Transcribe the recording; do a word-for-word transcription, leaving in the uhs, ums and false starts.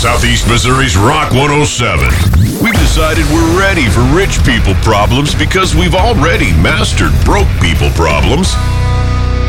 Southeast Missouri's Rock one oh seven. We've decided we're ready for rich people problems because we've already mastered broke people problems.